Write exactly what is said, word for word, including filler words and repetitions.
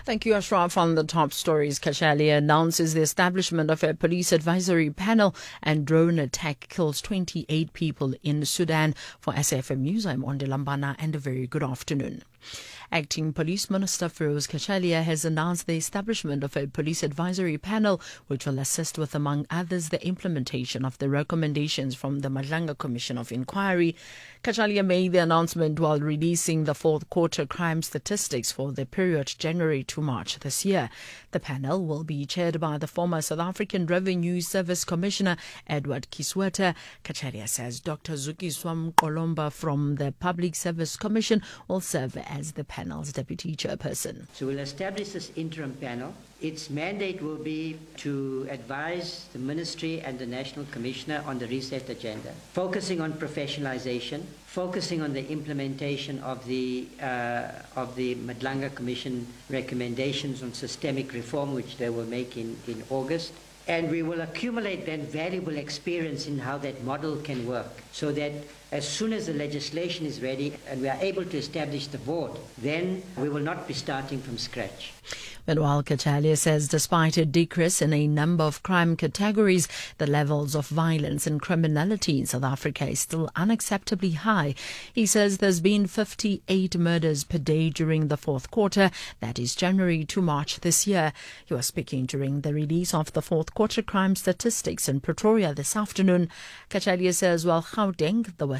Thank you, Ashraf. On the top stories, Kachalia announces the establishment of a police advisory panel, and drone attack kills twenty-eight people in Sudan. For S F M News, I'm Onde Lambana, and a very good afternoon. Acting Police Minister Feroz Kachalia has announced the establishment of a police advisory panel which will assist with, among others, the implementation of the recommendations from the Madlanga Commission of Inquiry. Kachalia made the announcement while releasing the fourth quarter crime statistics for the period January to March this year. The panel will be chaired by the former South African Revenue Service Commissioner Edward Kisweta. Kachalia says Doctor Zukiswam Kolomba from the Public Service Commission will serve as the panel's deputy chairperson. So we'll establish this interim panel. Its mandate will be to advise the Ministry and the National Commissioner on the reset agenda, focusing on professionalization, focusing on the implementation of the uh, of the Madlanga Commission recommendations on systemic reform, which they will make in, in August. And we will accumulate then valuable experience in how that model can work, so that as soon as the legislation is ready and we are able to establish the board, then we will not be starting from scratch. Meanwhile, Kachalia says despite a decrease in a number of crime categories, the levels of violence and criminality in South Africa is still unacceptably high. He says there's been fifty-eight murders per day during the fourth quarter, that is January to March this year. He was speaking during the release of the fourth quarter crime statistics in Pretoria this afternoon. Kachalia says while Gauteng, the